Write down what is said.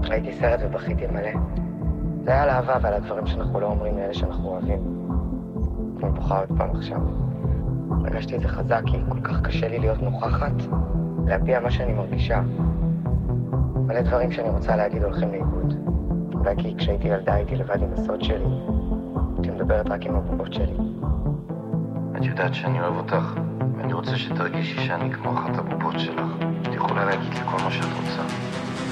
ראיתי סרט ובכיתי מלא. זה היה על אהבה ועל הדברים שאנחנו לא אומרים לאלה שאנחנו אוהבים. אני בוכה עוד פעם עכשיו. הרגשתי את זה חזק כי כל כך קשה לי להיות נוכחת, להביע מה שאני מרגישה. מלא דברים שאני רוצה להגיד הולכים לאיבוד. אולי כי כשהייתי ילדה הייתי לבד עם הסוד שלי, הייתי מדברת רק עם הבובות שלי. את יודעת שאני אוהב אותך, ואני רוצה שתרגישי שאני כמו אחת הבובות שלך. את יכולה להגיד לי כל מה שאת רוצה.